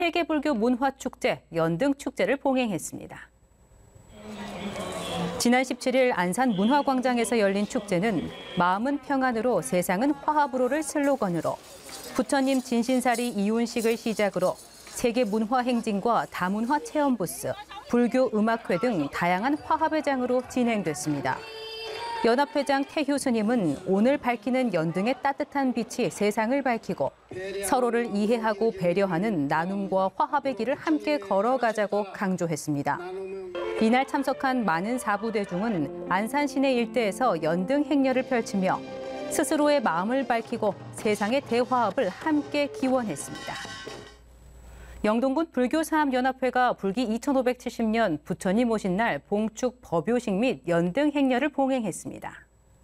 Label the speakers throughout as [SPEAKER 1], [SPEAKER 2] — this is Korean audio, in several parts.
[SPEAKER 1] 세계불교 문화축제 연등축제를 봉행했습니다. 지난 17일 안산 문화광장에서 열린 축제는 마음은 평안으로 세상은 화합으로를 슬로건으로 부처님 진신사리 이혼식을 시작으로 세계 문화 행진과 다문화 체험 부스, 불교 음악회 등 다양한 화합의 장으로 진행됐습니다. 연합회장 태휴 스님은 오늘 밝히는 연등의 따뜻한 빛이 세상을 밝히고 서로를 이해하고 배려하는 나눔과 화합의 길을 함께 걸어가자고 강조했습니다. 이날 참석한 많은 사부대중은 안산 시내 일대에서 연등 행렬을 펼치며 스스로의 마음을 밝히고 세상의 대화합을 함께 기원했습니다. 영동군 불교사업연합회가 불기 2570년 부처님 오신 날 봉축 법요식 및 연등 행렬을 봉행했습니다.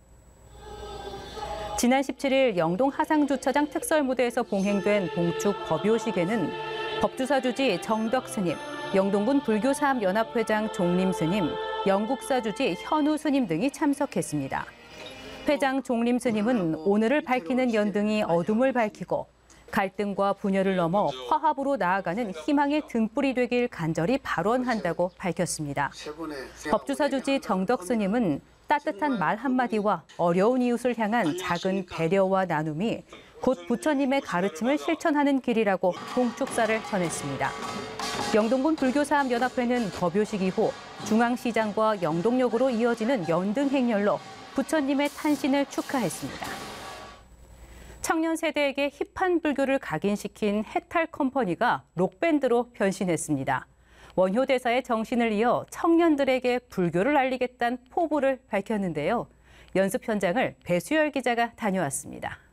[SPEAKER 1] 지난 17일 영동 하상주차장 특설무대에서 봉행된 봉축 법요식에는 법주사주지 정덕 스님, 영동군 불교사업연합회장 종림 스님, 영국사주지 현우 스님 등이 참석했습니다. 회장 종림 스님은 오늘을 밝히는 연등이 어둠을 밝히고 갈등과 분열을 넘어 화합으로 나아가는 희망의 등불이 되길 간절히 발언한다고 밝혔습니다. 법주사주지 정덕 스님은 따뜻한 말 한마디와 어려운 이웃을 향한 작은 배려와 나눔이 곧 부처님의 가르침을 실천하는 길이라고 봉축사를 전했습니다. 영동군 불교사업연합회는 법요식 이후 중앙시장과 영동역으로 이어지는 연등 행렬로 부처님의 탄신을 축하했습니다. 청년 세대에게 힙한 불교를 각인시킨 해탈 컴퍼니가 록밴드로 변신했습니다. 원효 대사의 정신을 이어 청년들에게 불교를 알리겠다는 포부를 밝혔는데요. 연습 현장을 배수열 기자가 다녀왔습니다.